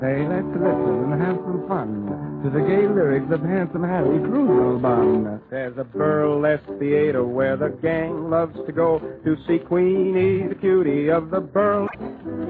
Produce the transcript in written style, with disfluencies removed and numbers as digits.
Hey, let's listen and have some fun to the gay lyrics of Handsome Harry Cruzelbun. There's a burlesque theater where the gang loves to go to see Queenie, the cutie of the burlesque